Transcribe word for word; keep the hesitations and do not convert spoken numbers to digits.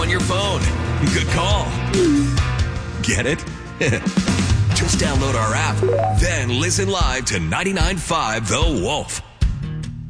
on your phone. Good call. Get it? Just download our app, then listen live to ninety-nine point five The Wolf.